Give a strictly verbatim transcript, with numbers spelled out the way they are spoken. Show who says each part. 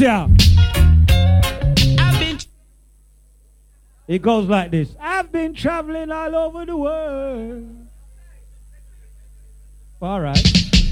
Speaker 1: ya. It goes like this. I've been traveling all over the world. All right.